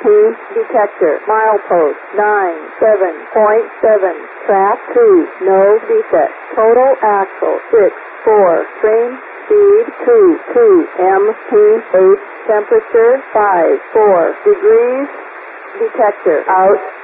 detector. Milepost 97.7. Track 2, no defect. Total axle 6, 4. Train speed 2 mph. Temperature 5, 4 degrees. Detector out.